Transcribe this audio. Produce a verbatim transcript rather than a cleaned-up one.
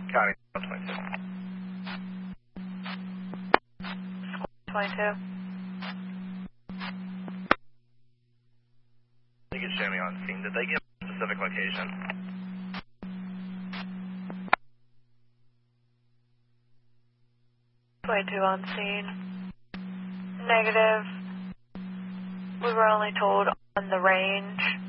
County twenty-two. twenty-two. They could show me on scene. Did they give a specific location? twenty-two on scene. Negative. We were only told on the range.